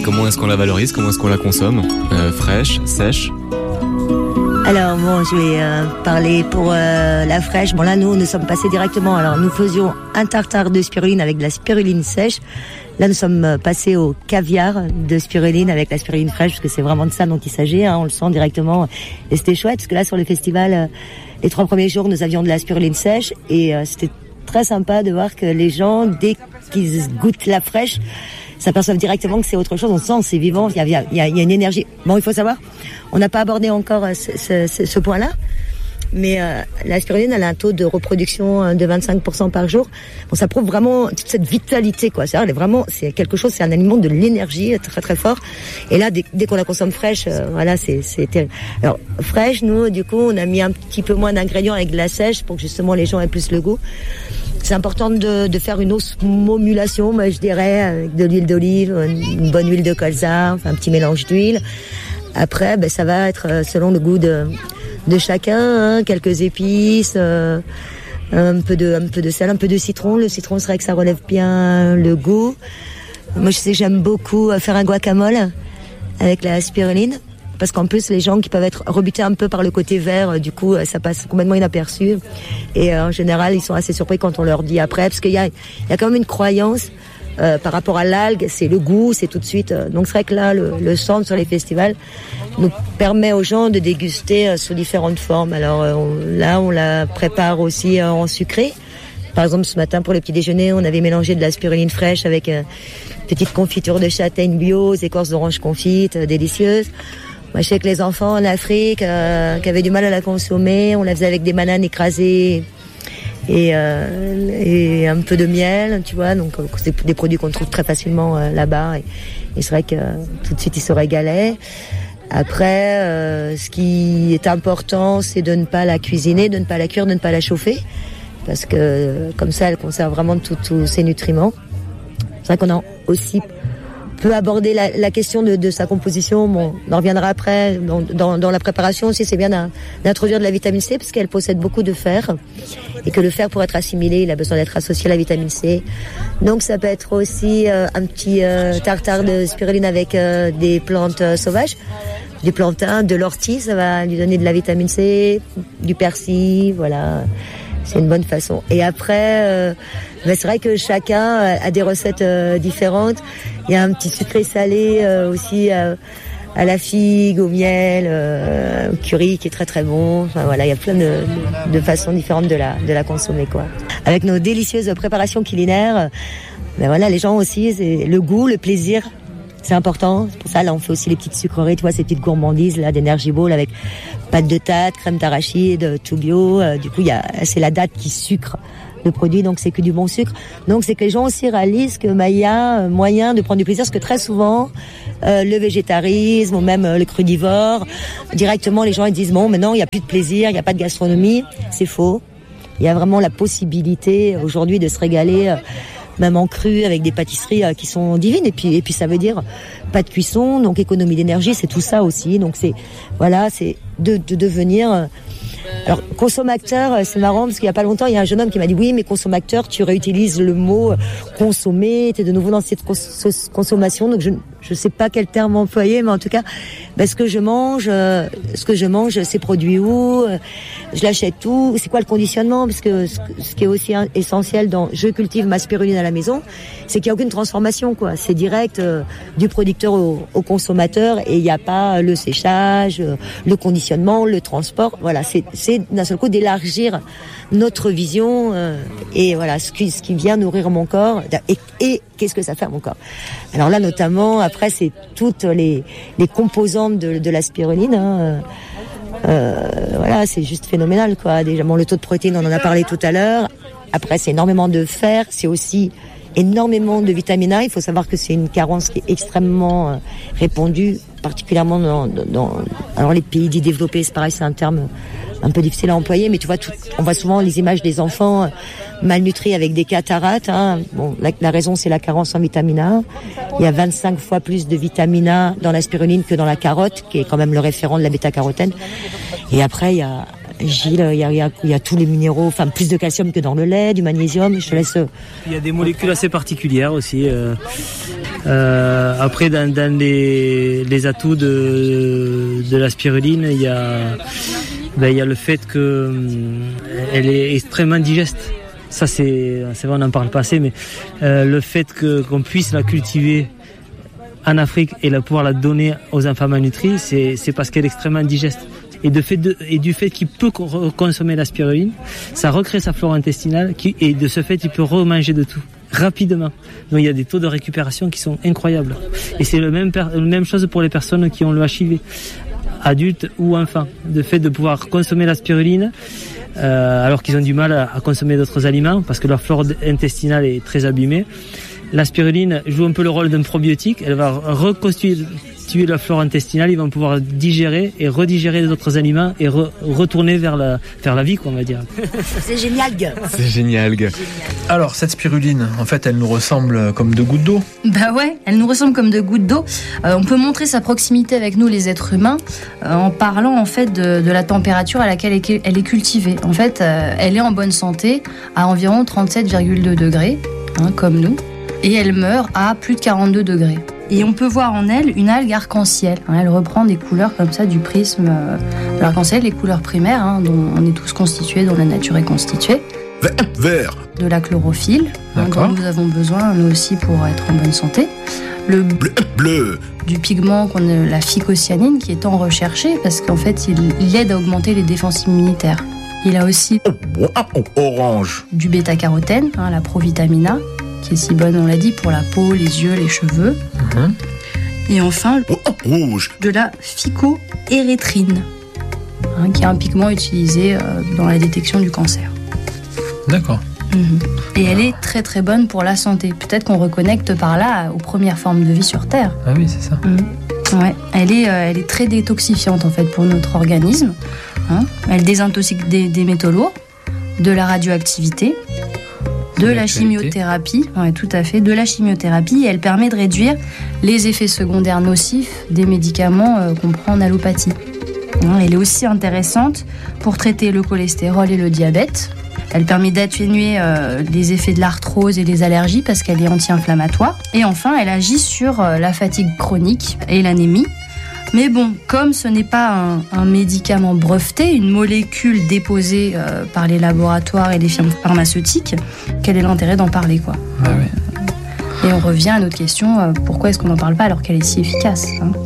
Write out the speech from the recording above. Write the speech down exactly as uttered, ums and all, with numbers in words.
comment est-ce qu'on la valorise, comment est-ce qu'on la consomme, euh, fraîche, sèche? Alors bon, je vais euh, parler pour euh, la fraîche. Bon là, nous, nous sommes passés directement. Alors nous faisions un tartare de spiruline avec de la spiruline sèche. Là, nous sommes passés au caviar de spiruline avec la spiruline fraîche, parce que c'est vraiment de ça dont il s'agit. Hein, on le sent directement. Et c'était chouette, parce que là, sur le festival, euh, les trois premiers jours, nous avions de la spiruline sèche. Et euh, c'était très sympa de voir que les gens, dès qu'ils goûtent la fraîche, s'aperçoivent directement que c'est autre chose. On sent, c'est vivant, il y a, il y a, il y a une énergie. Bon, il faut savoir, on n'a pas abordé encore ce, ce, ce, ce point-là, mais euh, la spiruline, elle a un taux de reproduction de vingt-cinq pour cent par jour. Bon, ça prouve vraiment toute cette vitalité, quoi. C'est, elle est vraiment, c'est quelque chose, c'est un aliment de l'énergie très très fort. Et là, dès, dès qu'on la consomme fraîche, euh, voilà, c'est, c'est terrible. Alors fraîche, nous, du coup, on a mis un petit peu moins d'ingrédients avec de la sèche pour que justement les gens aient plus le goût. C'est important de, de faire une osmomulation, moi je dirais, avec de l'huile d'olive, une bonne huile de colza, enfin, un petit mélange d'huile. Après, ben, ça va être selon le goût de, de chacun, hein, quelques épices, euh, un peu de, un peu de sel, un peu de citron. Le citron, c'est vrai que ça relève bien le goût. Moi, je sais que j'aime beaucoup faire un guacamole avec la spiruline. Parce qu'en plus, les gens qui peuvent être rebutés un peu par le côté vert, du coup, ça passe complètement inaperçu. Et euh, en général, ils sont assez surpris quand on leur dit après, parce qu'il y a, il y a quand même une croyance euh, par rapport à l'algue, c'est le goût, c'est tout de suite. Euh, donc c'est vrai que là, le, le centre sur les festivals nous permet aux gens de déguster euh, sous différentes formes. Alors euh, on, là, on la prépare aussi euh, en sucré. Par exemple, ce matin, pour le petit déjeuner, on avait mélangé de la spiruline fraîche avec euh, une petite confiture de châtaigne bio, écorces d'orange confites, euh, délicieuses. Moi, je sais que les enfants en Afrique euh, qui avaient du mal à la consommer, on la faisait avec des bananes écrasées et, euh, et un peu de miel, tu vois. Donc, c'est des produits qu'on trouve très facilement euh, là-bas. Et, et c'est vrai que euh, tout de suite, ils se régalaient. Après, euh, ce qui est important, c'est de ne pas la cuisiner, de ne pas la cuire, de ne pas la chauffer. Parce que comme ça, elle conserve vraiment tous ses nutriments. C'est vrai qu'on a aussi peut aborder la, la question de, de sa composition. Bon, on en reviendra après. Dans, dans, dans la préparation aussi, c'est bien d'introduire de la vitamine C parce qu'elle possède beaucoup de fer et que le fer, pour être assimilé, il a besoin d'être associé à la vitamine C. Donc ça peut être aussi euh, un petit euh, tartare de spiruline avec euh, des plantes euh, sauvages, du plantain, de l'ortie, ça va lui donner de la vitamine C, du persil, voilà. C'est une bonne façon. Et après, euh, ben c'est vrai que chacun a des recettes euh, différentes. Il y a un petit sucré salé euh, aussi euh, à la figue, au miel, euh, au curry qui est très très bon. Enfin voilà, il y a plein de, de façons différentes de la de la consommer, quoi. Avec nos délicieuses préparations culinaires, ben voilà, les gens aussi, c'est le goût, le plaisir. C'est important. C'est pour ça, là, on fait aussi les petites sucreries, tu vois, ces petites gourmandises, là, d'Energy Ball avec pâte de tarte, crème d'arachide, tout bio. Euh, du coup, il y a, c'est la date qui sucre le produit, donc c'est que du bon sucre. Donc, c'est que les gens aussi réalisent que, bah, il y a moyen de prendre du plaisir, parce que très souvent, euh, le végétarisme ou même euh, le crudivore, directement, les gens, ils disent, bon, maintenant, il n'y a plus de plaisir, il n'y a pas de gastronomie. C'est faux. Il y a vraiment la possibilité, aujourd'hui, de se régaler, euh, même en cru, avec des pâtisseries euh, qui sont divines. Et puis, et puis ça veut dire pas de cuisson, donc économie d'énergie, c'est tout ça aussi. Donc c'est, voilà, c'est de, de devenir. Euh, alors consommateur, c'est marrant parce qu'il y a pas longtemps, il y a un jeune homme qui m'a dit oui, mais consommateur, tu réutilises le mot consommer, t'es de nouveau dans cette cons- consommation. Donc je je sais pas quel terme employer, mais en tout cas, ben, ce que je mange, euh, ce que je mange, c'est produit où, euh, je l'achète où, c'est quoi le conditionnement, parce que ce, ce qui est aussi essentiel dans je cultive ma spiruline à la maison, c'est qu'il y a aucune transformation, quoi. C'est direct euh, du producteur au, au consommateur et il n'y a pas le séchage, euh, le conditionnement, le transport. Voilà, c'est c'est d'un seul coup d'élargir notre vision euh, et voilà ce qui ce qui vient nourrir mon corps et, et qu'est-ce que ça fait à mon corps. Alors là notamment après c'est toutes les les composantes de, de la spiruline. Hein, euh, voilà, c'est juste phénoménal, quoi. Déjà bon, le taux de protéines, on en a parlé tout à l'heure. Après c'est énormément de fer, c'est aussi énormément de vitamine A. Il faut savoir que c'est une carence qui est extrêmement euh, répandue, particulièrement dans, dans alors les pays dits développés. C'est pareil, c'est un terme un peu difficile à employer, mais tu vois, tout, on voit souvent les images des enfants malnutris avec des cataractes. Hein. Bon, la, la raison, c'est la carence en vitamine A. Il y a vingt-cinq fois plus de vitamine A dans la spiruline que dans la carotte, qui est quand même le référent de la bêta-carotène. Et après, il y a Gilles, il y a, il y a, il y a tous les minéraux, enfin plus de calcium que dans le lait, du magnésium. Je te laisse. Il y a des molécules assez particulières aussi. Euh, euh, après, dans, dans les, les atouts de, de la spiruline, il y a, ben, il y a le fait que elle est extrêmement digeste. Ça, c'est, c'est vrai, on n'en parle pas assez, mais euh, le fait que, qu'on puisse la cultiver en Afrique et la, pouvoir la donner aux enfants malnutris, c'est, c'est parce qu'elle est extrêmement digeste. Et, de fait de, et du fait qu'il peut consommer la spiruline, ça recrée sa flore intestinale qui, et de ce fait, il peut remanger de tout rapidement. Donc il y a des taux de récupération qui sont incroyables. Et c'est le même, la même chose pour les personnes qui ont le H I V, adultes ou enfants. De fait de pouvoir consommer la spiruline, euh, alors qu'ils ont du mal à, à consommer d'autres aliments parce que leur flore intestinale est très abîmée. La spiruline joue un peu le rôle d'un probiotique. Elle va reconstituer la flore intestinale. Ils vont pouvoir digérer et redigérer les autres aliments et re- retourner vers la, vers la vie, quoi, on va dire. C'est génial. C'est génial. Alors, cette spiruline, en fait, elle nous ressemble comme deux gouttes d'eau. Bah ouais, elle nous ressemble comme deux gouttes d'eau. Euh, on peut montrer sa proximité avec nous, les êtres humains, euh, en parlant en fait de, de la température à laquelle elle est cultivée. En fait, euh, elle est en bonne santé à environ trente-sept virgule deux degrés, hein, comme nous. Et elle meurt à plus de quarante-deux degrés. Et on peut voir en elle une algue arc-en-ciel. Elle reprend des couleurs comme ça du prisme de l'arc-en-ciel, les couleurs primaires, hein, dont on est tous constitués, dont la nature est constituée. Vert. De la chlorophylle, hein, dont nous avons besoin, nous aussi, pour être en bonne santé. Le bleu. bleu. Du pigment, qu'on a, la phycocyanine, qui est tant recherché, parce qu'en fait, il, il aide à augmenter les défenses immunitaires. Il a aussi orange. Du bêta-carotène, hein, la provitamine A, qui est si bonne, on l'a dit, pour la peau, les yeux, les cheveux. Mmh. Et enfin, rouge. De la phycoérythrine, hein, qui est un pigment utilisé euh, dans la détection du cancer. D'accord. Mmh. Et elle est très très bonne pour la santé. Peut-être qu'on reconnecte par là aux premières formes de vie sur Terre. Ah oui, c'est ça. Mmh. Ouais. Elle est, euh, elle est très détoxifiante en fait pour notre organisme. Hein. Elle désintoxique des, des métaux lourds, de la radioactivité, de la chimiothérapie, ouais, tout à fait, de la chimiothérapie, et elle permet de réduire les effets secondaires nocifs des médicaments euh, qu'on prend en allopathie. Hein, elle est aussi intéressante pour traiter le cholestérol et le diabète. Elle permet d'atténuer euh, les effets de l'arthrose et les allergies parce qu'elle est anti-inflammatoire. Et enfin, elle agit sur euh, la fatigue chronique et l'anémie. Mais bon, comme ce n'est pas un, un médicament breveté, une molécule déposée euh, par les laboratoires et les firmes pharmaceutiques, quel est l'intérêt d'en parler, quoi. Ah oui. Et on revient à notre question, euh, pourquoi est-ce qu'on n'en parle pas alors qu'elle est si efficace, hein ?